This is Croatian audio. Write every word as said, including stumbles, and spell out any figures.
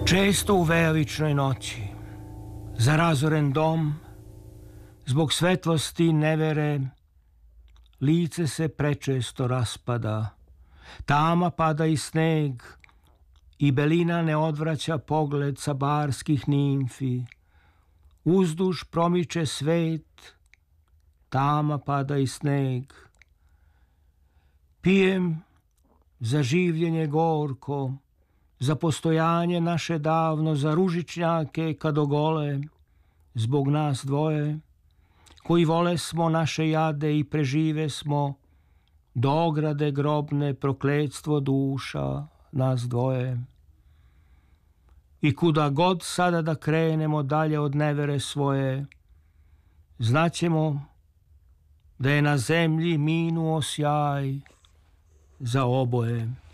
Često u vejavičnoj noći, za razoren dom, zbog svetlosti nevere, lice se prečesto raspada, tama pada i sneg, i belina ne odvraća pogled sa barskih nimfi. Uzduž promiče svet, tama pada i sneg. Pijem za življenje gorko, za postojanje naše davno, za ružičnjake kad ogole, zbog nas dvoje, koji vole smo naše jade i prežive smo do ograde grobne prokletstvo duša nas dvoje. I kuda god sada da krenemo dalje od nevere svoje, znaćemo da je na zemlji minuo sjaj za oboje.